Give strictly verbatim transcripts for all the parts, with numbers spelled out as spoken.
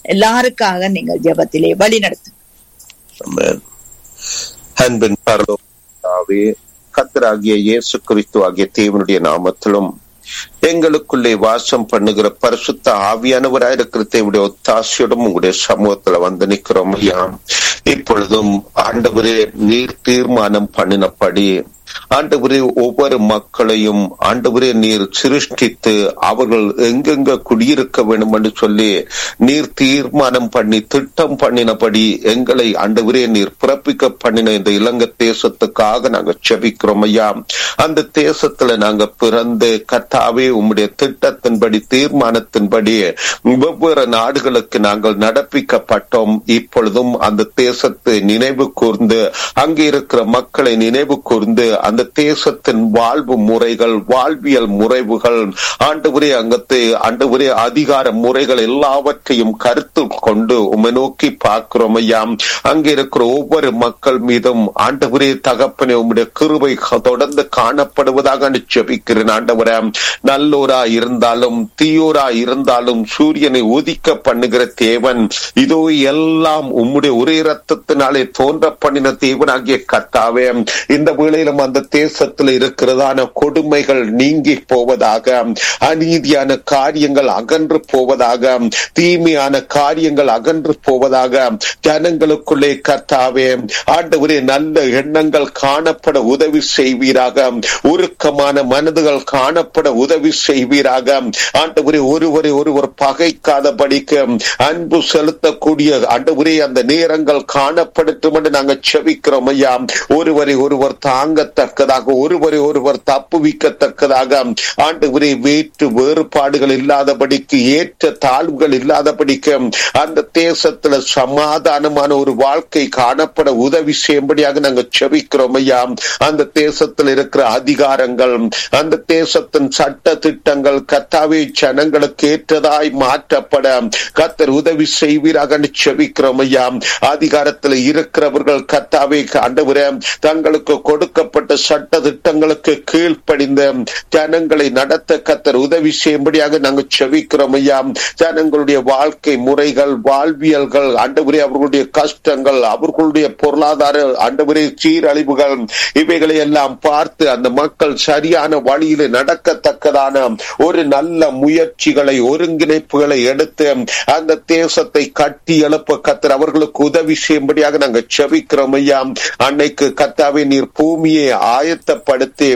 எல்லாருக்காக நீங்கள் ஜெபத்திலே வழி நடத்துங்க. அன்பின் பரலோகமே, கர்த்தராகிய இயேசு கிறிஸ்து ஆகிய தேவனுடைய நாமத்திலும் எங்களுக்குள்ளே வாசம் பண்ணுகிற பரிசுத்த ஆவியானவராயிருக்கிற தேவனுடைய ஒத்தாசையோடும் உங்களுடைய சமூகத்துல வந்து நிக்கிறோம் ஐயா. இப்பொழுதும் ஆண்டவரே, நீர் தீர்மானம் பண்ணினபடி ஆண்டவரே ஒவ்வொரு மக்களையும் ஆண்டவரே நீர் சிருஷ்டித்து அவர்கள் எங்கெங்க குடியிருக்க வேண்டும் என்று சொல்லி நீர் தீர்மானம் பண்ணி திட்டம் பண்ணினபடி எங்களை ஆண்டவரே நீர் பிறப்பிக்க பண்ணின இந்த இலங்கை தேசத்துக்காக நாங்க செபிக்கிறோம் ஐயா. அந்த தேசத்துல நாங்க பிறந்து கர்த்தாவே உம்முடைய திட்டத்தின்படி தீர்மானத்தின்படி வெவ்வேறு நாடுகளுக்கு நாங்கள் நடப்பிக்கப்பட்டோம். இப்பொழுதும் அந்த தேசத்தை நினைவு கூர்ந்து அங்கே இருக்கிற மக்களை நினைவு கூர்ந்து அந்த தேசத்தின் வாழ்வு முறைகள், வாழ்வியல் முறைவுகள், ஆண்டவரே அங்கத்தை ஆண்டவரே அதிகார முறைகள் எல்லாவற்றையும் கருத்தில் கொண்டு உம்மை நோக்கி பார்க்கிறோம் ஐயா. அங்கே இருக்கிற ஒவ்வொரு மக்கள் மீதும் ஆண்டவரே தகப்பனே உம்முடைய கிருபை தொடர்ந்து காணப்படுவதாக ஜெபிக்கிறேன். ஆண்டவரே, நல்லோரா இருந்தாலும் தீயோரா இருந்தாலும் சூரியனை உதிக்க பண்ணுகிற தேவன், இதோ எல்லாம் உம்முடைய ஒரே ரத்தத்தினாலே தோன்ற பண்ணின தேவனாகிய கர்த்தாவே, இந்த வேளையிலும் அந்த தேசத்தில் இருக்கிறதான கொடுமைகள் நீங்கி போவதாக, அநீதியான காரியங்கள் அகன்று போவதாக, தீமையான காரியங்கள் அகன்று போவதாக, ஜனங்களுக்குள்ளே கர்த்தாவே ஆண்டவரே நல்ல எண்ணங்கள் காணப்பட உதவி செய்வீராக, உருக்கமான மனதுகள் காணப்பட உதவி செய்வீராக. ஆண்டவரே, ஒருவரை ஒருவர் பகைக்காதபடிக்கு அன்பு செலுத்தக்கூடிய ஆண்டவரே அந்த நேரங்கள் காணப்படட்டும் என்று நாங்கள் செபிக்கிறோம் ஐயா. ஒருவரை ஒருவர் தாங்கத்தக்கதாக, ஒருவரை ஒருவர் தப்புவிக்கத்தக்கதாக, ஆண்டவரே வேற்று வேறுபாடுகள் இல்லாதபடிக்கு, ஏற்ற தாழ்வுகள் இல்லாதபடிக்கு அந்த தேசத்துல சமாதானமான ஒரு வாழ்க்கை காணப்பட உதவி செய்யும்படியாக நாங்கள் செபிக்கிறோம் ஐயா. அந்த தேசத்தில் இருக்கிற அதிகாரங்கள், அந்த தேசத்தின் சட்ட திட்டங்கள் கர்த்தாவே ஜனங்களுக்கு ஏற்றதாய் மாற்றப்பட கர்த்தர் உதவி செய்வீராக செபிக்கிறோம் ஐயா. அதிகாரத்தில் இருக்கிறவர்கள் கர்த்தாவே ஆண்டவரே தங்களுக்கு கொடுக்கப்பட்ட சட்ட திட்டங்களுக்கு கீழ்ப்படிந்த ஜனங்களை நடத்த கர்த்தர் உதவி செய்யும்படியாக நாங்கள் செபிக்கிறோம் ஐயா. ஜனங்களுடைய வாழ்க்கை முறைகள், வாழ்வியல்கள், ஆண்டவரே அவர்களுடைய கஷ்டங்கள், அவர்களுடைய பொருளாதார ஆண்டவரே சீரழிவுகள், இவைகளை எல்லாம் பார்த்து அந்த மக்கள் சரியான வழியில நடக்கத்தக்கதான ஒரு நல்ல முயற்சிகளை, ஒருங்கிணைப்புகளை எடுத்து அந்த தேசத்தை கட்டி எழுப்ப கர்த்தர் அவர்களுக்கு உதவி செய்யும்படியாக நாங்கள் செபிக்கிறோம் ஐயா. அன்னைக்கு கர்த்தாவே நீர் பூமியை ஆயத்தப்படுத்தி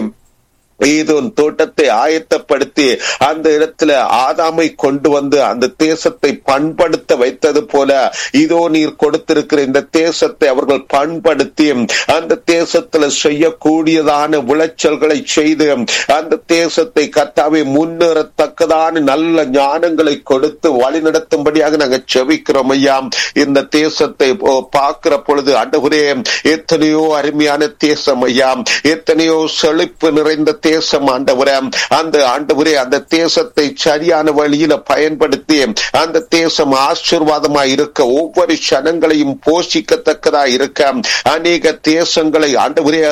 ஏதோன் தோட்டத்தை ஆயத்தப்படுத்தி அந்த இடத்துல ஆதாமை கொண்டு வந்து அந்த தேசத்தை பண்படுத்த வைத்தது போல, இதோ நீர் கொடுத்திருக்கிற இந்த தேசத்தை அவர்கள் பண்படுத்தி அந்த தேசத்துல செய்யக்கூடியதான விளைச்சல்களை செய்து அந்த தேசத்தை கர்த்தாவே முன்னேறத்தக்கதான நல்ல ஞானங்களை கொடுத்து வழி நடத்தும்படியாக நாங்கள் செபிக்கிறோம் ஐயா. இந்த தேசத்தை பார்க்கிற பொழுது ஆண்டவரே எத்தனையோ அருமையான தேசம் ஐயா, எத்தனையோ செழிப்பு நிறைந்த தேசம் ஆண்டவரே. அந்த ஆண்டவரே அந்த தேசத்தை சரியான வழியில பயன்படுத்தி அந்த தேசம் ஆசீர்வாதமாய் இருக்க, ஒவ்வொரு ஜனங்களையும் போஷிக்கத்தக்கதா இருக்க, அநேக தேசங்களை ஆண்டவரே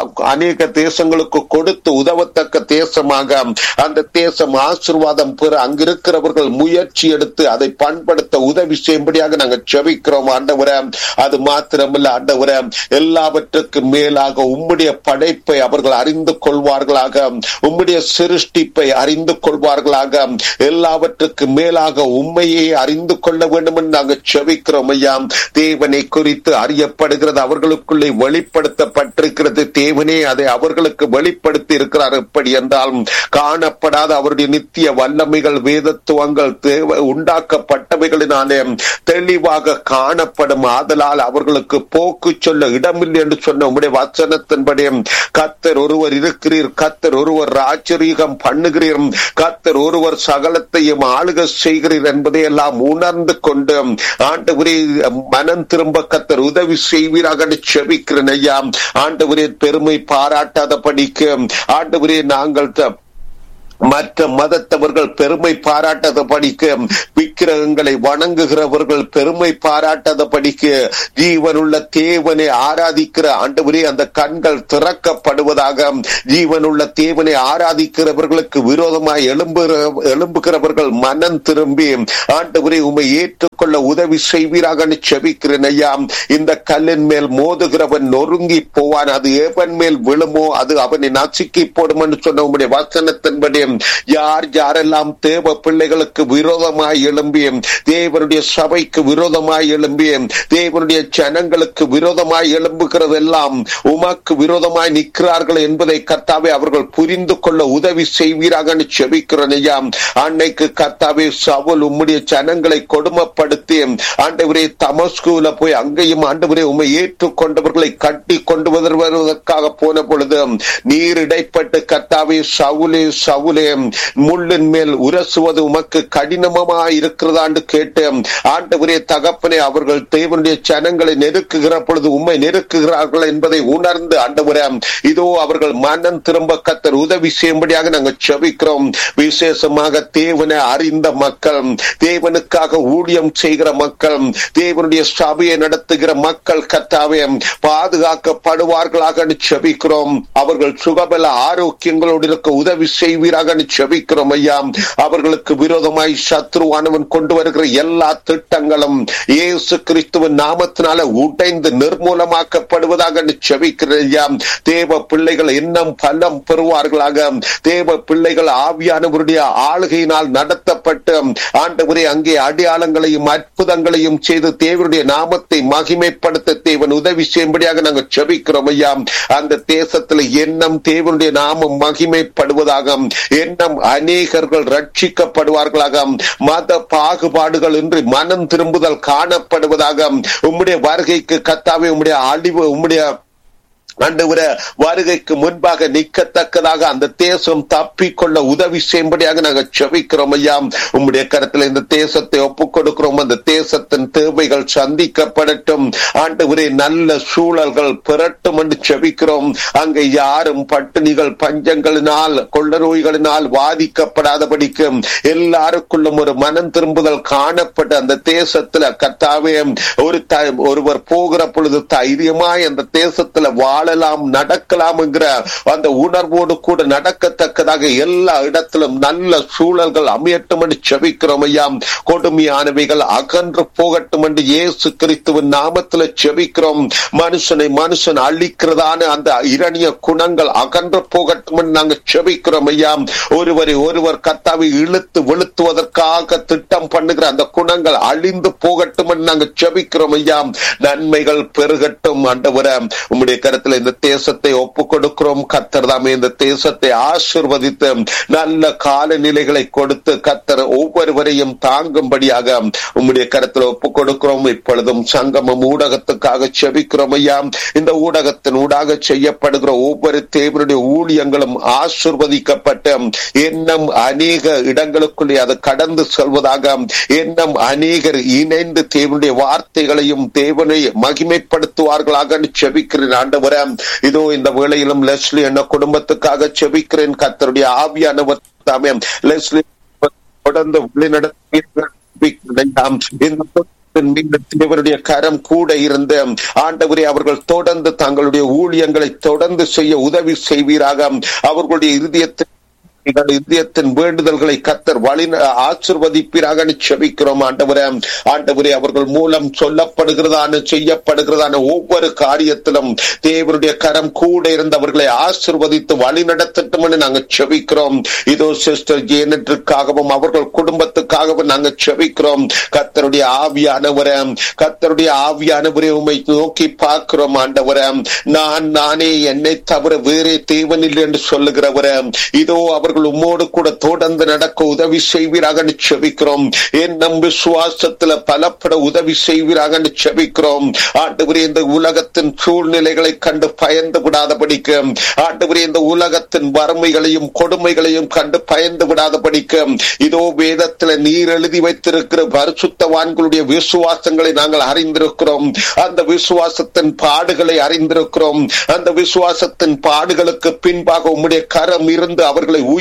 அநேக தேசங்களுக்கு கொடுத்து உதவத்தக்க தேசமாக அந்த தேசம் ஆசீர்வாதம் பெற அங்கிருக்கிறவர்கள் முயற்சி எடுத்து அதை பண்படுத்த உதவி செய்யும்படியாக நாங்கள் செபிக்கிறோம் ஆண்டவரே. அது மாத்திரமல்ல ஆண்டவரே, எல்லாவற்றுக்கும் மேலாக உம்முடைய படைப்பை அவர்கள் அறிந்து கொள்வார்களாக, உம்முடைய சிருஷ்டிப்பை அறிந்து கொள்வார்களாக, எல்லாவற்றுக்கு மேலாக உண்மையை அறிந்து கொள்ள வேண்டும் என்று நாங்கள் செபிக்கிறோம் ஐயா. தேவனை குறித்து அறியப்படுகிறது, அவர்களுக்குள்ளே வெளிப்படுத்தப்பட்டிருக்கிறது. தேவனே அதை அவர்களுக்கு வெளிப்படுத்தி இருக்கிறார். எப்படி என்றால் காணப்படாத அவருடைய நித்திய வல்லமைகள், வேதத்துவங்கள் தேவ உண்டாக்கப்பட்டவைகளினாலே தெளிவாக காணப்படும். ஆதலால் அவர்களுக்கு போக்கு சொல்ல இடமில்லை என்று சொன்ன உம்முடைய வசனத்தின்படி கர்த்தர் ஒருவர் இருக்கிறீர், கர்த்தர் ஒருவர் ராஜரீகம் பண்ணுகிறீர், கர்த்தர் ஒருவர் சகலத்தையும் ஆளுக செய்கிறீர் என்பதை எல்லாம் உணர்ந்து கொண்டு ஆண்டவரே மனம் திரும்ப கர்த்தர் உதவி செய்வீராக செபிக்கிறேன் ஐயா. ஆண்டவரே பெருமை பாராட்டாத படிக்க ஆண்டவரே நாங்கள் மற்ற மதத்தவர்கள் பெருமை பாராட்டாத படிக்க, விக்கிரகங்களை வணங்குகிறவர்கள் பெருமை பாராட்டாத படிக்க, ஜீவனுள்ள தேவனை ஆராதிக்கிற ஆண்டவரே அந்த கண்கள் திறக்கப்படுவதாக. ஜீவனுள்ள தேவனை ஆராதிக்கிறவர்களுக்கு விரோதமாய் எழும்பு எழும்புகிறவர்கள் மனம் திரும்பி ஆண்டவரே உம்மை ஏற்றுக்கொள்ள உதவி செய்வீராக செபிக்கிறேன் ஐயா. இந்த கல்லின் மேல் மோதுகிறவன் நொறுங்கி போவான், அது எவன் மேல் விழுமோ அது அவனை நசுக்கி போடும் என்று சொன்ன உம்முடைய வசனத்தின்படி யார் யாரெல்லாம் தேவ பிள்ளைகளுக்கு விரோதமாய் எழும்பி, தேவனுடைய சபைக்கு விரோதமாய் எழும்பி, தேவனுடைய ஜனங்களுக்கு விரோதமாய் எழும்புகிறதெல்லாம் உமக்கு விரோதமாய் நிற்கிறார்கள் என்பதை கர்த்தாவே அவர்கள் புரிந்து கொள்ள உதவி செய்வீராக செபிக்கிறேன் ஐயா. அன்னைக்கு கர்த்தாவே சவுல் உம்முடைய ஜனங்களை கொடுமைப்படுத்தி ஆண்டவரே தமஸ்குல போய் அங்கேயும் ஆண்டவரே உம்மை ஏற்றுக்கொண்டவர்களை கட்டி கொண்டு வருவதற்காக போன பொழுது நீர் இடைப்பட்டு கர்த்தாவே சவுலே சவுலே முள்ளின் மேல் உரசுவது உமக்கு கடினமாய் இருக்கிறதா என்று கேட்டு ஆண்டவரே தகப்பனே அவர்கள் தேவனுடைய ஜனங்களை நெருக்குகிற பொழுது உம்மை நெருக்குகிறார்கள் என்பதை உணர்ந்து ஆண்டவரே இதோ அவர்கள் மனம் திரும்ப கர்த்தர் உதவி செய்யும்படியாக நாங்கள் செபிக்கிறோம். விசேஷமாக தேவனை அறிந்த மக்கள், தேவனுக்காக ஊழியம் செய்கிற மக்கள், தேவனுடைய சபையை நடத்துகிற மக்கள் கர்த்தாவே பாதுகாக்கப்படுவார்களாக செபிக்கிறோம். அவர்கள் சுகபல ஆரோக்கியங்களோடு இருக்க உதவி செய்வீராக செபிக்கிறோம் ஐயா. அவர்களுக்கு விரோதமாய் சத்ருவானவன் கொண்டு வருகிற எல்லா திட்டங்களும் இயேசு கிறிஸ்துவின் நாமத்தினால உடைந்து நிர்மூலமாக்கப்படுவதாக செபிக்கிறேன் ஐயா. தேவ பிள்ளைகள் இன்னும் பலம் பெறுவார்களாக. தேவ பிள்ளைகள் ஆவியானவருடைய ஆளுகையினால் நடத்தப்பட்டு ஆண்டவரே அங்கே அடையாளங்களையும் அற்புதங்களையும் செய்து தேவனுடைய நாமத்தை மகிமைப்படுத்த தேவன் உதவி செய்யும்படியாக நாங்கள் செபிக்கிறோம் ஐயா. அந்த தேசத்தில் எண்ணம் தேவனுடைய நாமம் மகிமைப்படுவதாக, எண்ணம் அநேகர்கள் ரட்சிக்கப்படுவார்களாக, மத பாகுபாடுகள் இன்றி மனம் திரும்புதல் காணப்படுவதாக. உம்முடைய வருகைக்கு கர்த்தாவே உம்முடைய அழிவு உம்முடைய ஆண்டவரே வருகைக்கு முன்பாக நிற்கத்தக்கதாக அந்த தேசம் தப்பிக்கொள்ள உதவி செய்யும்படியாக நாங்கள் செபிக்கிறோம் ஐயா. உம்முடைய கருத்தில் இந்த தேசத்தை ஒப்புக் கொடுக்கிறோம். அந்த தேசத்தின் தேவைகள் சந்திக்கப்படட்டும் ஆண்டவரே, நல்ல சூழல்கள் பெறட்டும் என்று செபிக்கிறோம். அங்கே யாரும் பட்டினிகள் பஞ்சங்களினால் கொள்ள நோய்களினால் பாதிக்கப்படாதபடிக்கு எல்லாருக்குள்ளும் ஒரு மனம் திரும்புதல் காணப்பட்ட அந்த தேசத்துல கர்த்தாவே ஒரு ஒருவர் போகிற பொழுது தைரியமாய் அந்த தேசத்துல வாழ நடக்கலாம் என்கிற அந்த உணர்வோடு கூட நடக்கத்தக்கதாக எல்லா இடத்திலும் நல்ல சூழல்கள் அமையட்டும் என்று செபிக்கிறோம் ஐயா. கொடுமையானவைகள் அகன்று போகட்டும் என்று இயேசு கிறிஸ்துவின் நாமத்தில் செபிக்கிறோம். மனுஷனை மனுஷன் அழிக்கிறதான அந்த இரணிய குணங்கள் அகன்று போகட்டும் என்று நாங்கள் செபிக்கிறோம் ஐயா. ஒருவரை ஒருவர் கர்த்தாவை இழுத்து வெளுத்துவதற்காக திட்டம் பண்ணுகிற அந்த குணங்கள் அழிந்து போகட்டும் என்று நாங்கள் செபிக்கிறோம் ஐயா. நன்மைகள் பெருகட்டும் ஆண்டவரே. உம்முடைய கருத்தில் இந்த தேசத்தை ஒப்புக் கொடுக்கிறோம். கர்த்தர் தாமே இந்த தேசத்தை ஆசீர்வதித்து நல்ல காலநிலைகளை கொடுத்து கர்த்தர் ஒவ்வொருவரையும் தாங்கும்படியாக உம்முடைய கருத்தில் ஒப்புக் கொடுக்கிறோம். இப்பொழுதும் சங்கமம் ஊடகத்துக்காக செபிக்கிறோம் ஐயா. இந்த ஊடகத்தின் ஊடாக செய்யப்படுகிற ஒவ்வொரு தேவனுடைய ஊழியங்களும் ஆசீர்வதிக்கப்பட்டு எண்ணம் அநேக இடங்களுக்குள்ளே அது கடந்து செல்வதாக, எண்ணம் அநேகர் இணைந்து தேவனுடைய வார்த்தைகளையும் தேவனை மகிமைப்படுத்துவார்களாக செபிக்கிறேன் ஆண்டவரே. இதோ இந்த வேளையிலும் லெஸ்லி என்ன குடும்பத்துக்காக செபிக்கிறேன். கர்த்தருடைய ஆவியானவர் தாமே லெஸ்லி தொடர்ந்து வழிநடத்தி தேவனுடைய கரம் கூட இருந்து ஆண்டவரே அவர்கள் தொடர்ந்து தங்களுடைய ஊழியங்களை தொடர்ந்து செய்ய உதவி செய்வீராக. அவர்களுடைய இருதயத்தை இதயத்தின் வேண்டுதல்களை கர்த்தர் வழி ஆசீர்வதிப்பீராக செபிக்கிறோம் ஆண்டவரே. ஆண்டவரே அவர்கள் மூலம் சொல்லப்படுகிறதான செய்யப்படுகிறதான ஒவ்வொரு காரியத்திலும் தேவனுடைய கரம் கூட இருந்தவர்களை ஆசீர்வதித்து வழி நடத்தட்டும் என்று நாங்கள் செபிக்கிறோம். இதோ சிஸ்டர் ஜேனட்டுக்காகவும் அவர்கள் குடும்பத்துக்காகவும் நாங்கள் செபிக்கிறோம். கர்த்தருடைய ஆவியானவரே, கர்த்தருடைய ஆவியானவரே உம்மை நோக்கி பார்க்கிறோம் ஆண்டவரே. நான் நானே என்னை தவிர வேறே தேவன் இல்லை என்று சொல்லுகிறவரே, இதோ அவர்கள் உம்மோடு கூட தொடர்ந்து நடக்க உதவி செய்வீராக செபிக்கிறோம். என் நம் விசுவாசத்துல பலப்பட உதவி செய்வீராக செபிக்கிறோம். ஆண்டவரே இந்த உலகத்தின் சூழ்நிலைகளை கண்டு பயந்து விடாதபடிக்கு, ஆண்டவரே இந்த உலகத்தின் வறுமைகளையும் கொடுமைகளையும் கண்டு பயந்து விடாதபடிக்கு, இதோ வேதத்துல நீர் எழுதி வைத்திருக்கிற பரிசுத்தவான்களுடைய விசுவாசங்களை நாங்கள் அறிந்திருக்கிறோம். அந்த விசுவாசத்தின் பாடுகளை அறிந்திருக்கிறோம். அந்த விசுவாசத்தின் பாடுகளுக்கு பின்பாக உம்முடைய கரம் இருந்து அவர்களை உயர்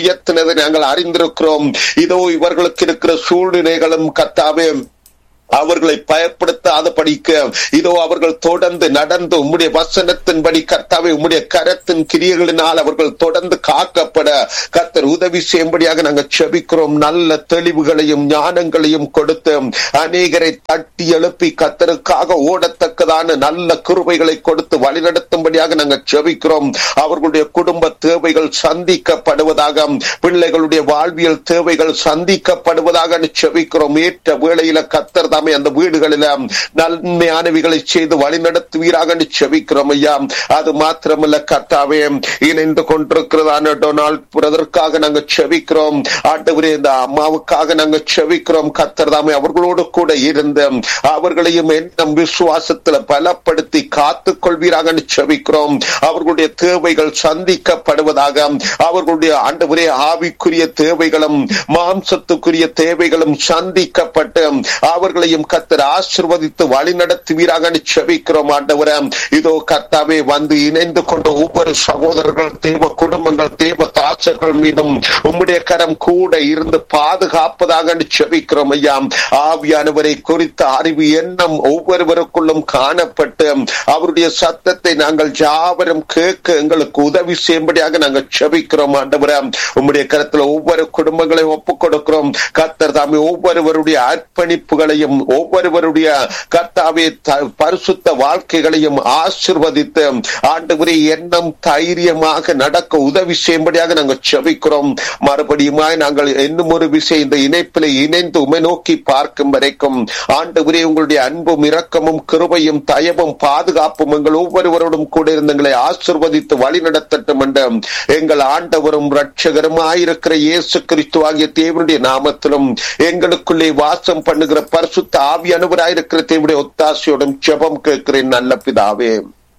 உயர்த்தினதை நாங்கள் அறிந்திருக்கிறோம். இதோ இவர்களுக்கு இருக்கிற சூழ்நிலைகளும் கர்த்தாவே அவர்களை பயப்படுத்தாத படிக்க இதோ அவர்கள் தொடர்ந்து நடந்து உம்முடைய வசனத்தின்படி கர்த்தாவே உம்முடைய கரத்தின் கிரியைகளினால் அவர்கள் தொடர்ந்து காக்கப்பட கர்த்தர் உதவி செய்யும்படியாக நாங்கள் செபிக்கிறோம். நல்ல தெளிவுகளையும் ஞானங்களையும் கொடுத்து அநேகரை தட்டி எழுப்பி கர்த்தருக்காக ஓடத்தக்கதான நல்ல கிருபைகளை கொடுத்து வழிநடத்தும்படியாக நாங்கள் செபிக்கிறோம். அவர்களுடைய குடும்ப தேவைகள் சந்திக்கப்படுவதாக, பிள்ளைகளுடைய வாழ்வியல் தேவைகள் சந்திக்கப்படுவதாக செபிக்கிறோம். ஏற்ற வேளையில கர்த்தர் அந்த வீடுகளில நன்மையானவைகளை செய்து வழி நடத்துவீராக செபிக்கிறோம் ஐயா. அது மாத்திரமல்ல கர்த்தாவே, இணைந்து கொண்டிருக்கிறதான டொனால்ட் பிரதற்காக நாங்கள் செபிக்கிறோம். ஆண்டவரே, இந்த அம்மாவுக்காக நாங்கள் செபிக்கிறோம். கர்த்தர் தாமே அவர்களோடு கூட இருந்து அவர்களையும் நம் விசுவாசத்துல பலப்படுத்தி காத்துக் கொள்வீராக செபிக்கிறோம். அவர்களுடைய தேவைகள் சந்திக்கப்படுவதாக, அவர்களுடைய ஆண்டவரே ஆவிக்குரிய தேவைகளும் மாம்சத்துக்குரிய தேவைகளும் சந்திக்கப்பட்டு அவர்களை கர்த்தர் ஆசீர்வதித்து வழி நடத்துவீராக செபிக்கிறோம். ஆண்டவரே, இதோ கர்த்தாவே வந்து இணைந்து கொண்ட ஒவ்வொரு சகோதரர்கள், தேவ குடும்பங்கள், தேவ தாசர்கள் மீதும் உம்முடைய கரம் கூட இருந்து பாதுகாப்பதாக செபிக்கிறோம் ஐயா. ஆவியானவரை குறித்த அறிவு எண்ணம் ஒவ்வொருவருக்குள்ளும் காணப்பட்டு அவருடைய சத்தத்தை நாங்கள் யாவரும் கேட்க எங்களுக்கு உதவி செய்யும்படியாக நாங்கள் செபிக்கிறோம். ஆண்டவரே, உம்முடைய கரத்தில் ஒவ்வொரு குடும்பங்களையும் ஒப்புக் கொடுக்கிறோம். கர்த்தர் தாமே ஒவ்வொருவருடைய அர்ப்பணிப்புகளையும் ஒவ்வொருவருடைய கர்த்தாவே பரிசுத்த வாழ்க்கைகளையும் ஆசீர்வதித்து ஆண்டவரே எண்ணம் தைரியமாக நடக்க உதவி செய்யும்படியாக நாங்கள் செபிக்கிறோம். மறுபடியுமாய் நாங்கள் இன்னும் ஒரு விஷயம் இந்த இணைப்பில் இணைந்து உமை நோக்கி பார்க்கும் வரைக்கும் ஆண்டவரே உங்களுடைய அன்பும் இரக்கமும் கிருபையும் தயவும் பாதுகாப்பும் எங்கள் ஒவ்வொருவரோடும் கூட இருந்தங்களை ஆசீர்வதித்து வழி நடத்தட்டும் என்று எங்கள் ஆண்டவரும் இரட்சகருமாயிருக்கிற இயேசு கிறிஸ்து ஆகிய தேவனுடைய நாமத்திலும் எங்களுக்குள்ளே வாசம் பண்ணுகிற பரிசுத்த ஆவியானவராயிருக்கிற தேவனுடைய ஒத்தாசையோடும் ஜெபம் கேட்கிறேன் நல்ல பிதாவே.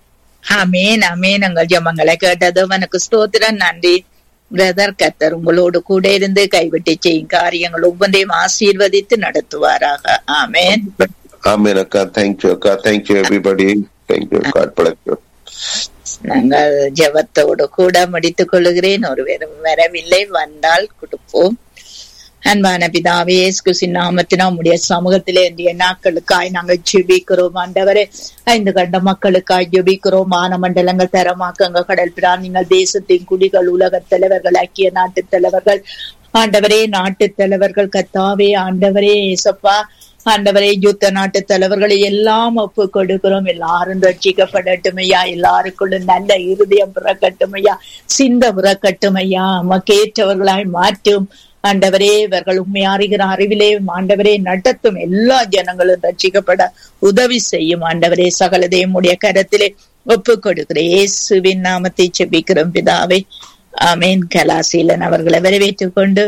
ஆமென் ஆமென். எங்கள் ஜெபங்களை கேட்டது எனக்கு ஸ்தோத்திரம். நன்றி பிரதர். கர்த்தர் உங்களோடு கூட இருந்து கைவிட்டு செய்யும் காரியங்கள் ஒவ்வொன்றையும் ஆசீர்வதித்து நடத்துவாராக. ஆமென் ஆமென் அக்கா. தேங்க்யூ அக்கா. Thank you everybody. Thank you. God bless you. நாங்கள் ஜெபத்தோடு கூட முடித்துக் கொள்கிறேன். ஒருவர் வரவில்லை, வந்தால் கொடுப்போம். அன்பான பிதாவே, இயேசு கிறிஸ்துவின் நாமத்தினால் உம்முடைய சமூகத்திலே இன்றைய நாட்களுக்காய் நாங்கள் ஜெபிக்கிறோம். ஆண்டவரே, ஐந்து கண்ட மக்களுக்காய் ஜெபிக்கிறோம். வானமண்டலங்கள் தரமாக்கங்க கடல் பிறா, நீங்கள் தேசத்தின் குடிகள், உலக தலைவர்கள், ஐக்கிய நாட்டு தலைவர்கள், ஆண்டவரே நாட்டு தலைவர்கள், கர்த்தாவே ஆண்டவரே ஏசப்பா, ஆண்டவரே யுத்த நாட்டு தலைவர்களை எல்லாம் ஒப்பு கொடுக்கிறோம். எல்லாரும் ரட்சிக்கப்படட்டும் ஐயா. எல்லாருக்குள்ளும் நல்ல இருதயம் பிறக்கட்டும் ஐயா. சிந்த பிறக்கட்டும் ஐயா. மக்கேற்றவர்களாய் மாற்றும் ஆண்டவரே. இவர்கள் உண்மை அறிகிற அறிவிலே ஆண்டவரே நடத்தும். எல்லா ஜனங்களும் ரட்சிக்கப்பட உதவி செய்யும் ஆண்டவரே. சகலதையும் உடைய கரத்திலே ஒப்பு கொடுக்கிறேன். இயேசுவின் நாமத்தை செபிக்கிறோம் பிதாவே. ஆமென். கலாசீலன் அவர்களை வரவேற்றுக் கொண்டு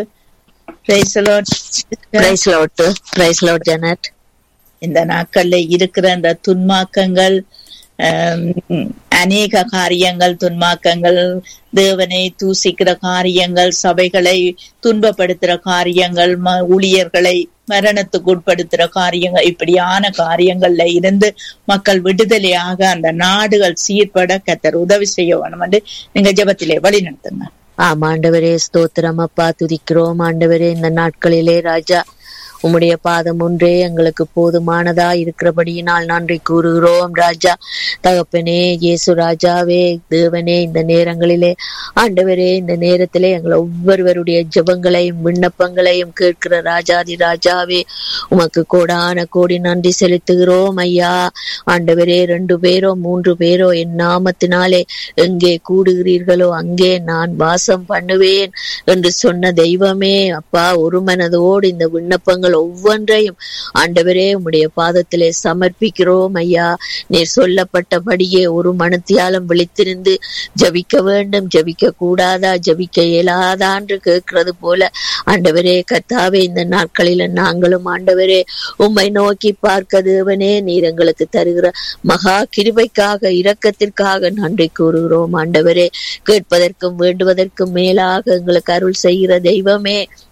இந்த நாட்கள்ல இருக்கிற அந்த துன்மாக்கங்கள், அநேக காரியங்கள், துன்மாக்கங்கள், தேவனை தூசிக்கிற காரியங்கள், சபைகளை துன்பப்படுத்துற காரியங்கள், ஊழியர்களை மரணத்துக்கு உட்படுத்துற காரியங்கள், இப்படியான காரியங்கள்ல இருந்து மக்கள் விடுதலையாக அந்த நாடுகள் சீர்பட கர்த்தர் உதவி செய்ய வேணும் என்று நீங்க ஜெபத்திலே வழி நடத்துங்க. ஆமா ஆண்டவரே, ஸ்தோத்திரம் அப்பா, துதிக்கிறோம் ஆண்டவரே. இந்த நாட்களிலே ராஜா உம்முடைய பாதம் ஒன்றே எங்களுக்கு போதுமானதா இருக்கிறபடியினால் நன்றி கூறுகிறோம் ராஜா. தகப்பனே, இயேசு ராஜாவே, தேவனே, இந்த நேரங்களிலே ஆண்டவரே, இந்த நேரத்திலே எங்களை ஒவ்வொருவருடைய ஜெபங்களையும் விண்ணப்பங்களையும் கேட்கிற ராஜாதி ராஜாவே, உமக்கு கோடான கோடி நன்றி செலுத்துகிறோம் ஐயா. ஆண்டவரே, ரெண்டு பேரோ மூன்று பேரோ என் நாமத்தினாலே எங்கே கூடுகிறீர்களோ அங்கே நான் வாசம் பண்ணுவேன் என்று சொன்ன தெய்வமே அப்பா, ஒரு மனதோடு இந்த விண்ணப்பங்கள் ஒவ்வொன்றையும் ஆண்டவரே உம்முடைய பாதத்திலே சமர்ப்பிக்கிறோம் ஐயா. நீர் சொல்லப்பட்டபடியே ஒரு மனத்தியாலும் விழித்திருந்து ஜபிக்க வேண்டும், ஜபிக்க கூடாதா, ஜபிக்க இயலாதா என்று கேட்கிறது போல ஆண்டவரே கர்த்தாவே, இந்த நாட்களில நாங்களும் ஆண்டவரே உம்மை நோக்கி பார்க்க தேவனே, நீர் எங்களுக்கு தருகிற மகா கிருபைக்காக, இரக்கத்திற்காக நன்றி கூறுகிறோம் ஆண்டவரே. கேட்பதற்கும் வேண்டுவதற்கும் மேலாக எங்களுக்கு அருள் செய்கிற தெய்வமே,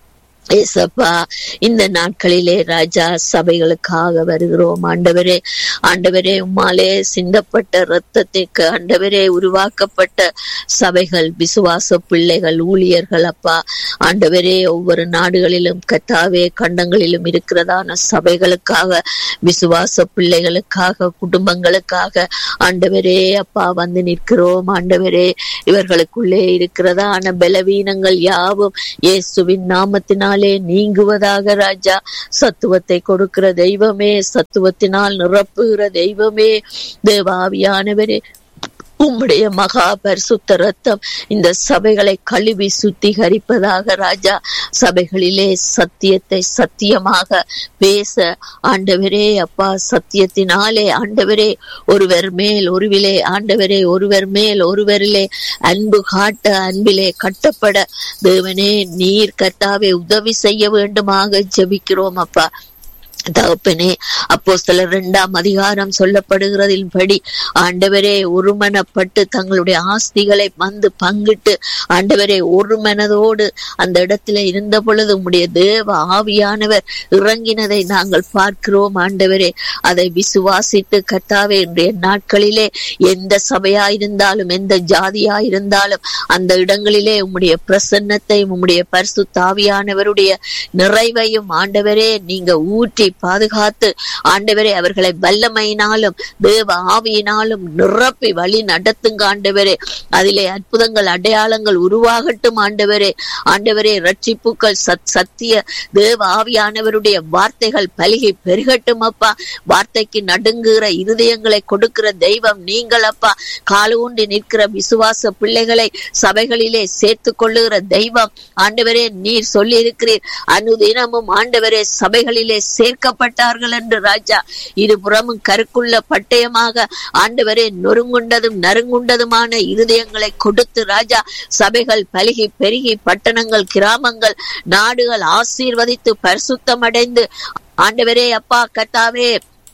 ஏசப்பா, இந்த நாட்களிலே ராஜா சபைகளுக்காக வருகிறோம் ஆண்டவரே. ஆண்டவரே, உம்மாலே சிந்தப்பட்ட இரத்தத்திற்கு ஆண்டவரே உருவாக்கப்பட்ட சபைகள், விசுவாச பிள்ளைகள், ஊழியர்கள் அப்பா ஆண்டவரே, ஒவ்வொரு நாடுகளிலும் கர்த்தாவே கண்டங்களிலும் இருக்கிறதான சபைகளுக்காக, விசுவாச பிள்ளைகளுக்காக, குடும்பங்களுக்காக ஆண்டவரே அப்பா வந்து நிற்கிறோம் ஆண்டவரே. இவர்களுக்குள்ளே இருக்கிறதான பலவீனங்கள் யாவும் இயேசுவின் நாமத்தினால் நீங்குவதாக ராஜா. சத்துவத்தை கொடுக்கிற தெய்வமே, சத்துவத்தினால் நிரப்புகிற தெய்வமே, தேவாவியானவரே, உம்முடைய மகா பரிசுத்த ரத்தம் இந்த சபைகளை கழுவி சுத்திகரிப்பதாக ராஜா. சபைகளிலே சத்தியத்தை சத்தியமாக பேச ஆண்டவரே அப்பா, சத்தியத்தினாலே ஆண்டவரே ஒருவர் மேல் ஒருவிலே ஆண்டவரே ஒருவர் மேல் ஒருவரிலே அன்பு காட்ட, அன்பிலே கட்டப்பட தேவனே நீர் கர்த்தாவே உதவி செய்ய வேண்டுமாக ஜெபிக்கிறோம் அப்பா. தகப்பனே, அப்போஸ்தலர் இரண்டாம் அதிகாரம் சொல்லப்படுகிறதின் படி ஆண்டவரே ஒருமனப்பட்டு தங்களுடைய ஆஸ்திகளை வந்து பங்கிட்டு ஆண்டவரே ஒரு மனதோடு அந்த இடத்துல இருந்த பொழுது உம்முடைய தேவ ஆவியானவர் இறங்கினதை நாங்கள் பார்க்கிறோம் ஆண்டவரே. அதை விசுவாசித்து கர்த்தாவே இன்றைய நாட்களிலே எந்த சபையாயிருந்தாலும் எந்த ஜாதியாயிருந்தாலும் அந்த இடங்களிலே உம்முடைய பிரசன்னத்தையும் உம்முடைய பரிசுத்த ஆவியானவருடைய நிறைவையும் ஆண்டவரே நீங்க ஊற்றி பாதுகாத்து ஆண்டவரே அவர்களை வல்லமையினாலும் தேவ ஆவியினாலும் நிரப்பி வழி நடத்துங்க ஆண்டவரே. அதிலே அற்புதங்கள் அடையாளங்கள் உருவாகட்டும் ஆண்டவரே. ஆண்டவரே, ரட்சிப்புக்கள் சத் சத்திய தேவ ஆவியானவருடைய வார்த்தைகள் பலிகை பெருகட்டும் அப்பா. வார்த்தைக்கு நடுங்குகிற இருதயங்களை கொடுக்கிற தெய்வம் நீங்கள் அப்பா. காலூன்றி நிற்கிற விசுவாச பிள்ளைகளை சபைகளிலே சேர்த்து கொள்ளுகிற தெய்வம் ஆண்டவரே. நீர் சொல்லி இருக்கிறீர், அனுதினமும் ஆண்டவரே சபைகளிலே சேர்க்க பட்டார்கள் என்று ராஜா. இருபுறமும் கருக்குள்ள பட்டயமாக ஆண்டவரே நொறுங்குண்டதும் நறுங்குண்டதுமான இருதயங்களை கொடுத்து ராஜா சபைகள் பலுகி பெருகி பட்டணங்கள், கிராமங்கள், நாடுகள் ஆசீர்வதித்து பரிசுத்தம் அடைந்து ஆண்டவரே அப்பா கர்த்தாவே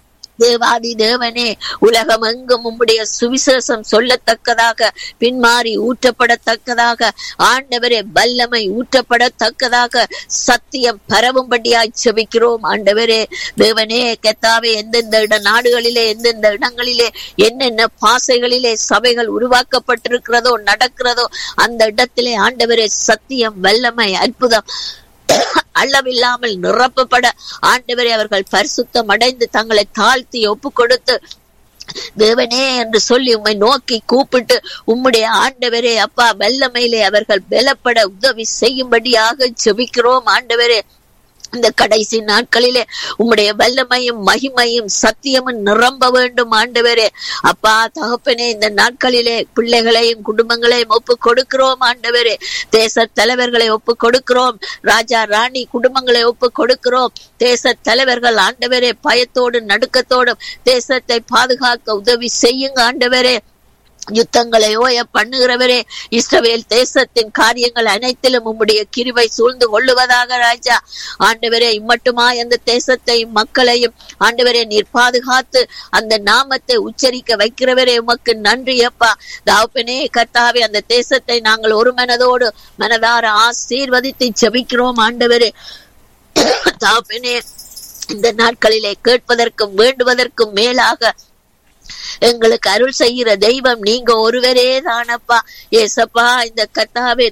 தேவாதி தேவனே, உலகம் எங்கும் உம்முடைய சுவிசேஷம் சொல்லத்தக்கதாக, பின்மாறி ஊற்றப்படத்தக்கதாக ஆண்டவரே வல்லமை ஊற்றப்படத்தக்கதாக சத்தியம் பரவும்படியாய் செபிக்கிறோம் ஆண்டவரே. தேவனே கர்த்தாவே, எந்தெந்த இட நாடுகளிலே எந்தெந்த இடங்களிலே என்னென்ன பாசைகளிலே சபைகள் உருவாக்கப்பட்டிருக்கிறதோ நடக்கிறதோ அந்த இடத்திலே ஆண்டவரே சத்தியம், வல்லமை, அற்புதம் அளவில்லாமல் நிரப்பப்பட ஆண்டவரே அவர்கள் பரிசுத்தம் அடைந்து தங்களை தாழ்த்தி ஒப்பு கொடுத்து தேவனே என்று சொல்லி உம்மை நோக்கி கூப்பிட்டு உம்முடைய ஆண்டவரே அப்பா வல்லமையிலே அவர்கள் பலப்பட உதவி செய்யும்படியாக ஜெபிக்கிறோம் ஆண்டவரே. இந்த கடைசி நாட்களிலே உம்முடைய வல்லமையும் மகிமையும் சத்தியமும் நிரம்ப வேண்டும் ஆண்டவரே. அப்பா தகப்பனே, இந்த நாட்களிலே பிள்ளைகளையும் குடும்பங்களையும் ஒப்பு கொடுக்கிறோம் ஆண்டவரே. தேச தலைவர்களை ஒப்பு கொடுக்கிறோம் ராஜா, ராணி குடும்பங்களை ஒப்பு கொடுக்கிறோம். தேச தலைவர்கள் ஆண்டவரே பயத்தோடு நடுக்கத்தோடும் தேசத்தை பாதுகாக்க உதவி செய்யுங்க ஆண்டவரே. யுத்தங்களை ஓய பண்ணுகிறவரே, இஸ்ரவேல் தேசத்தின் காரியங்கள் அனைத்திலும் உம்முடைய கிருபை சூழ்ந்து கொள்ளுவதாக ராஜா. ஆண்டவரே, இம்மட்டுமா அந்த தேசத்தையும் மக்களையும் ஆண்டவரே நீர் பாதுகாத்து அந்த நாமத்தை உச்சரிக்க வைக்கிறவரே உமக்கு நன்றி அப்பா. தகப்பனே கர்த்தாவே, அந்த தேசத்தை நாங்கள் ஒரு மனதோடு மனதார ஆசீர்வதித்து ஜெபிக்கிறோம் ஆண்டவரே. தகப்பனே, இந்த நாட்களிலே கேட்பதற்கும் வேண்டுவதற்கும் மேலாக எங்களுக்கு அருள் செய்கிற தெய்வம் நீங்க ஒருவரே தானப்பா. ஏசப்பா, இந்த கர்த்தாவே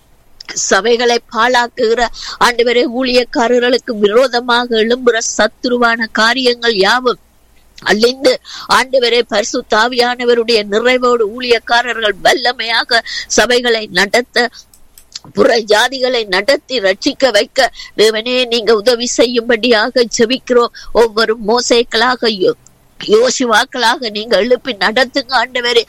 சபைகளை பாழாக்குகிற ஆண்டவரே ஊழியக்காரர்களுக்கு விரோதமாக எழும்புற சத்துருவான காரியங்கள் யாவும் அழிந்து ஆண்டவரே பரிசுத்த ஆவியானவருடைய நிறைவோடு ஊழியக்காரர்கள் வல்லமையாக சபைகளை நடத்த, புற ஜாதிகளை நடத்தி ரட்சிக்க வைக்க தேவனே நீங்க உதவி செய்யும்படியாக ஜெபிக்கிறோம். ஒவ்வொரு மோசேக்களாக யோசுவாக்களாக நீங்க எழுப்பி நடத்துங்க ஆண்டவரே.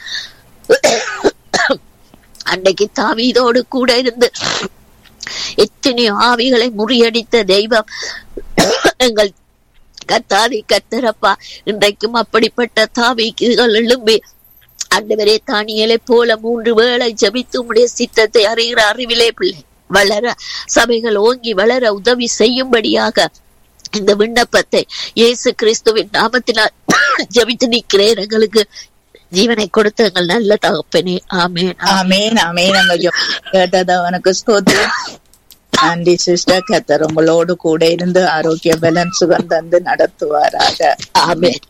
அன்னைக்கு தாவீதோடு கூட இருந்து எத்தனையோ ஆவிகளை முறியடித்த தெய்வம் எங்கள் கர்த்தாதி கர்த்தரப்பா. இன்றைக்கும் அப்படிப்பட்ட தாவீதுகள் எழும்பி ஆண்டவரே தானியேலை போல மூன்று வேளை ஜெபித்து உம்முடைய சித்தத்தை அறிகிற அறிவிலே பிள்ளை வளர, சபைகள் ஓங்கி வளர உதவி செய்யும்படியாக இந்த விண்ணப்பத்தை இயேசு கிறிஸ்துவின் நாமத்தினால் ஜெபித்து நிற்கிறேன். எங்களுக்கு ஜீவனை கொடுத்த எங்கள் நல்ல தகப்பனே. ஆமேன், ஆமேன், ஆமேன். கேட்டது அவனுக்கு ஸ்தோத்திரம். நன்றி சிஸ்டர். கர்த்தர் உங்களோடு கூட இருந்து ஆரோக்கிய பலன் சுகம் தந்து நடத்துவாராக. ஆமென்.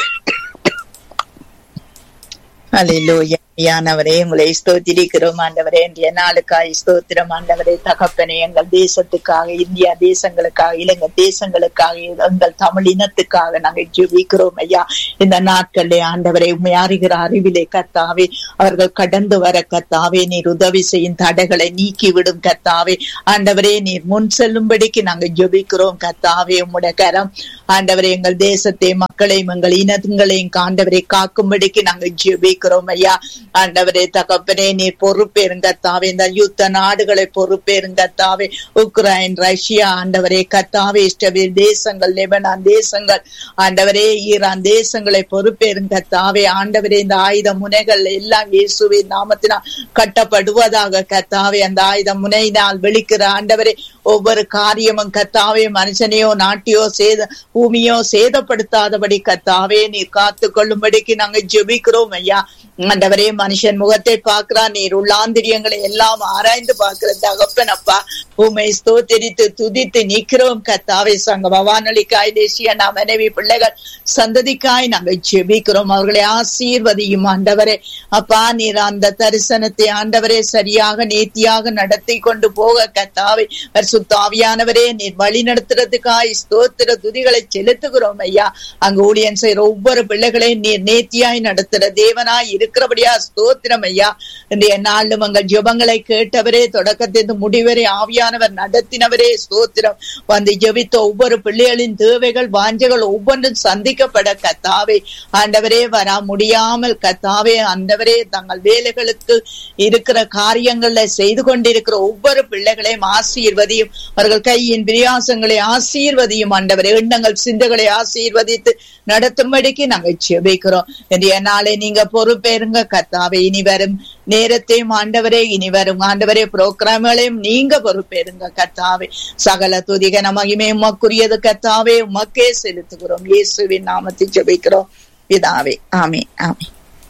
அல்லேலூயா. யானவரே உங்களை ஸ்தோத்திரிக்கிறோம் ஆண்டவரே. இன்றைய நாளுக்காய் ஸ்தோத்திரம் ஆண்டவரே. தகப்பனே, எங்கள் தேசத்துக்காக, இந்தியா தேசங்களுக்காக, இலங்கை தேசங்களுக்காக, எங்கள் தமிழ் இனத்துக்காக நாங்கள் ஜெபிக்கிறோம் ஐயா. இந்த நாட்களிலே ஆண்டவரே உண்மை அறிகிற அறிவிலே கர்த்தாவே அவர்கள் கடந்து வர கர்த்தாவே நீர் உதவி செய்யும் தடைகளை நீக்கிவிடும் கர்த்தாவே. ஆண்டவரே நீர் முன் செல்லும்படிக்கு நாங்கள் ஜெபிக்கிறோம் கர்த்தாவே. உம்முடைய கரம் ஆண்டவரே எங்கள் தேசத்தை மக்களையும் எங்கள் இனங்களையும் ஆண்டவரை காக்கும்படிக்கு நாங்கள் ஜெபிக்கிறோம் ஐயா. ஆண்டவரே தகப்பனே நீர் பொறுப்பேருங்கத்தாவே. இந்த யுத்த நாடுகளை பொறுப்பேருங்கத்தாவே. உக்ரைன், ரஷ்யா ஆண்டவரே கத்தாவே, இஸ்ரவேல் தேசங்கள், லெபனான் தேசங்கள் ஆண்டவரே, ஈரான் தேசங்களை பொறுப்பேருங்கத்தாவே. ஆண்டவரே இந்த ஆயுத முனைகள் எல்லாம் இயேசுவின் நாமத்தினால் கட்டப்படுவதாக கத்தாவே. அந்த ஆயுத முனையினால் வெளிக்கிற ஆண்டவரே ஒவ்வொரு காரியமும் கத்தாவே மனுஷனையோ நாட்டையோ சேத பூமியோ சேதப்படுத்தாதபடி கத்தாவே நீர் காத்து கொள்ளும்படிக்கு நாங்கள் ஜெபிக்கிறோம் ஐயா. ஆண்டவரே மனுஷன் முகத்தை பார்க்கிறான், நீர் உள்ளாந்திரியங்களை எல்லாம் ஆராய்ந்து பார்க்கிற தகப்பன் அப்பா. உம்மை ஸ்தோத்திரித்து துதித்து நிற்கிறோம் கர்த்தாவே. சங்க வானொலிக்காய், தேசிய நாம் மனைவி பிள்ளைகள் சந்ததிக்காய் நாங்கள் ஜெபிக்கிறோம். அவர்களை ஆசீர்வதியும் ஆண்டவரே அப்பா. நீர் அந்த தரிசனத்தை ஆண்டவரே சரியாக நேர்த்தியாக நடத்தி கொண்டு போக கர்த்தாவே பரிசுத்தாவியானவரே நீர் வழி நடத்துறதுக்காய் ஸ்தோத்திர துதிகளை செலுத்துகிறோம் ஐயா. அங்கு ஊழியன் செய்கிற ஒவ்வொரு பிள்ளைகளையும் நீர் நேர்த்தியாய் நடத்துற தேவனாய் இருக்கிறபடியா ஸ்தோத்திரம் ஐயா. இன்றைய நாளும் உங்கள் ஜெபங்களை கேட்டவரே, தொடக்கத்திலிருந்து முடிவரை ஆவியானவர் நடத்தினவரே ஸ்தோத்திரம். வந்து ஜெபித்த ஒவ்வொரு பிள்ளைகளின் தேவைகள் வாஞ்சைகள் ஒவ்வொன்றும் சந்திக்கப்பட கத்தாவே ஆண்டவரே வரா முடியாமல் கத்தாவே ஆண்டவரே தங்கள் வேலைகளுக்கு இருக்கிற காரியங்களை செய்து கொண்டிருக்கிற ஒவ்வொரு பிள்ளைகளையும் ஆசீர்வதியும். அவர்கள் கையின் பிரியாசங்களை ஆசீர்வதியும் ஆண்டவரே. எண்ணங்கள் சிந்தைகளை ஆசீர்வதித்து நடத்தும்படிக்கு நாங்கள் ஜெபிக்கிறோம். இன்றைய நாளை நீங்க பொறுப்பேருங்க கர்த்தாவே. இனி வரும் நேரத்தையும் ஆண்டவரே, இனி வரும் ஆண்டவரே புரோகிராம்களையும் நீங்க பொறுப்பேருங்க கர்த்தாவே. சகல துதிகன மகிமை உமக்குரியது கர்த்தாவே. உமக்கே செலுத்துகிறோம். இயேசுவின் நாமத்தில் ஜெபிக்கிறோம் பிதாவே. ஆமென் ஆமென்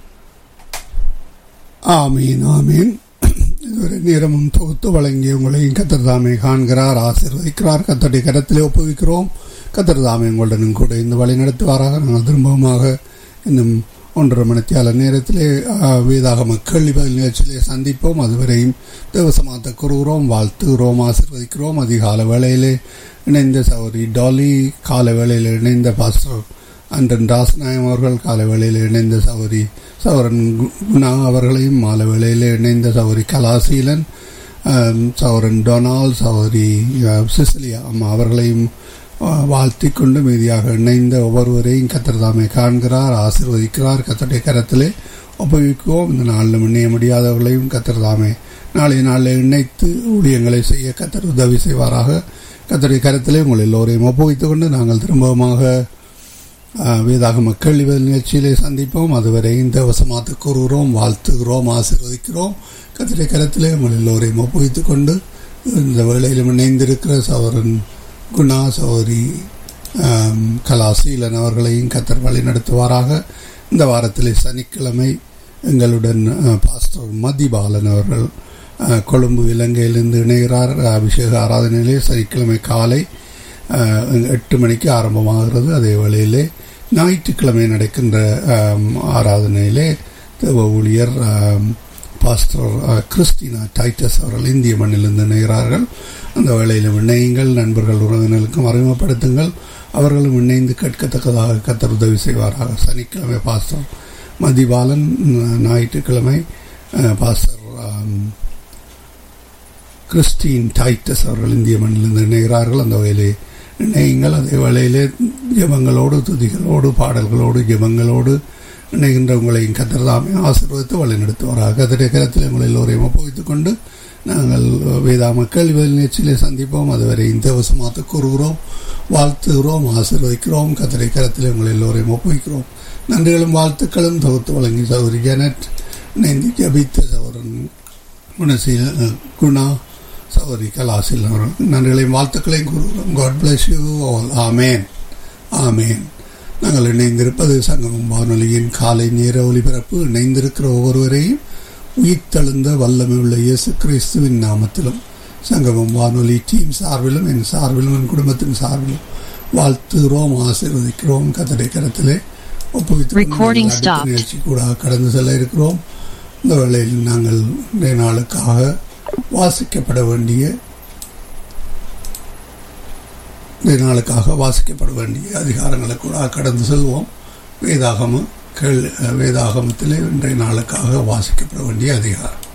ஆமீன் ஆமீன். இதுவரை நேரமும் தொகுத்து வழங்கி உங்களையும் கர்த்தர் தாமே காண்கிறார், ஆசீர்வதிக்கிறார். கர்த்தருடைய கரத்திலே ஒப்புவிக்கிறோம். கர்த்தர் தாமே உங்களுடனும் கூட இந்த வழி நடத்துவாராக. நாங்கள் திரும்பவுமாக இன்னும் ஒன்றரை மணித்தியால நேரத்திலே வேதாகம கேள்வி பதில் நிகழ்ச்சியிலே சந்திப்போம். அதுவரையும் தேவசமாத்த கூறுகிறோம், வாழ்த்துகிறோம், ஆசீர்வதிக்கிறோம். அதிகால வேளையிலே இணைந்த சௌரி டாலி, கால வேளையில் இணைந்த பாஸ்டர் அண்டன் ராசநாயம் அவர்கள், கால வேளையில் இணைந்த சௌரி சௌரன் குணா அவர்களையும், மாலை வேளையில் இணைந்த சௌரி கலாசீலன், சௌரன் டொனால்ட், சௌரி சிசிலியா அம்மா அவர்களையும் வாழ்த்தி கொண்டு மீதியாக இணைந்த ஒவ்வொருவரையும் கர்த்தர் தாமே காண்கிறார், ஆசீர்வதிக்கிறார். கர்த்தருடைய கரத்திலே ஒப்புவிக்குவோம். இந்த நாளில் இணைய முடியாதவர்களையும் கர்த்தர் தாமே நாளைய நாளில் இணைத்து ஊழியங்களை செய்ய கர்த்தர் உதவி செய்வாராக. கர்த்தருடைய கரத்திலே உங்கள் எல்லோரையும் ஒப்புவித்துக் கொண்டு நாங்கள் திரும்பமாக வேதாகம கேள்வி பதில் நிகழ்ச்சியிலே சந்திப்போம். அதுவரை இந்த வசமாத்து கூறுகிறோம், வாழ்த்துகிறோம், ஆசீர்வதிக்கிறோம். கர்த்தருடைய கரத்திலே உங்கள் எல்லோரையும் ஒப்புவித்துக் கொண்டு இந்த வேளையிலும் இணைந்திருக்கிற சௌரன் குணா, சௌரி கலாசீலன் அவர்களையும் கர்த்தர் வழி நடத்துவாராக. இந்த வாரத்திலே சனிக்கிழமை எங்களுடன் பாஸ்டர் மதிபாலன் அவர்கள் கொழும்பு இலங்கையிலிருந்து இணைகிறார். அபிஷேக ஆராதனையிலே சனிக்கிழமை காலை எட்டு மணிக்கு ஆரம்பமாகிறது. அதே வேளையிலே ஞாயிற்றுக்கிழமை நடக்கின்ற ஆராதனையிலே தேவ ஊழியர் பாஸ்டர் கிறிஸ்டினா டைட்டஸ் அவர்கள் இந்திய மண்ணிலிருந்து இணைகிறார்கள். அந்த வேளையிலும் இணையுங்கள், நண்பர்கள் உறவினர்களுக்கும் அறிமுகப்படுத்துங்கள். அவர்களும் இணைந்து கேட்கத்தக்கதாக கர்த்தர் உதவி செய்வாராக. சனிக்கிழமை பாஸ்டர் மதிபாலன், ஞாயிற்றுக்கிழமை பாஸ்டர் கிறிஸ்டின் டைட்டஸ் அவர்கள் இந்திய மண்ணிலிருந்து இணைகிறார்கள். அந்த வகையிலே இணையுங்கள். அதே வேளையிலே ஜெபங்களோடு, துதிகளோடு, பாடல்களோடு, ஜெபங்களோடு இணைகின்ற உங்களையும் கர்த்தர் தாமே ஆசீர்வதித்து வழிநடத்துவாராக. கர்த்தருடைய கரத்தில் உங்களை எல்லோரையும் ஒப்புவித்துக் கொண்டு நாங்கள் வேதாகம கேள்வி நிகழ்ச்சியிலே சந்திப்போம். அதுவரை இந்த வசமாத்து கூறுகிறோம், வாழ்த்துகிறோம், ஆசீர்வதிக்கிறோம். கர்த்தருடைய கரத்தில் உங்களை எல்லோரையும் ஒப்புவிக்கிறோம். நன்றிகளும் வாழ்த்துக்களும் தொகுத்து வழங்கி சௌரி ஜெனட், இணைந்து ஜபித்த சௌரன் குணசீல குணா, சௌரி கலாசில் அவர்கள் நன்றிகளையும் வாழ்த்துக்களையும் கூறுகிறோம். God bless you all. ஆமேன் ஆமேன். நாங்கள் இணைந்திருப்பது சங்கமம் வானொலியின் காலை நேர ஒலிபரப்பு. இணைந்திருக்கிற ஒவ்வொருவரையும் உயிர்த்தெழுந்த வல்லமை உள்ள இயேசு கிறிஸ்துவின் நாமத்திலும் சங்கமம் வானொலி டீம் சார்பிலும் என் சார்பிலும் என் குடும்பத்தின் சார்பிலும் வாழ்த்துகிறோம், ஆசீர்வதிக்கிறோம். கர்த்தருடைய கரத்திலே ஒப்புவித்து நிகழ்ச்சி கூட கடந்து செல்ல இருக்கிறோம். இந்த வேளையில் நாங்கள் இன்றைய நாளுக்காக வாசிக்கப்பட வேண்டிய இன்றைய நாளுக்காக வாசிக்கப்பட வேண்டிய அதிகாரங்களை கூட கடந்து செல்வோம். வேதாகம கேள் வேதாகமத்திலே இன்றைய நாளுக்காக வாசிக்கப்பட வேண்டிய அதிகாரம்